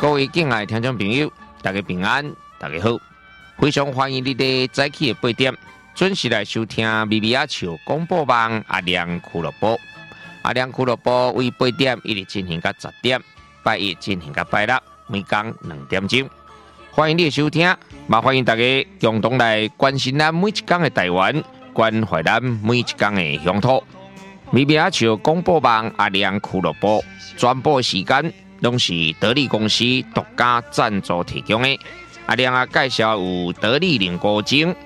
各位敬爱的听众朋友，大家平安，大家好，非常欢迎你在早起的8点准时来收听咪咪仔笑广播网阿亮俱乐部。阿亮俱乐部为8点一直进行到10点，拜一进行到拜六，每天2点钟。欢迎你的收听，也欢迎大家共同来关心咱每一天的台湾，关怀咱每一天的乡土。咪咪仔笑广播网阿亮俱乐部全部时间拢是得力公司独家赞助提供的。阿亮介绍有得力零古精、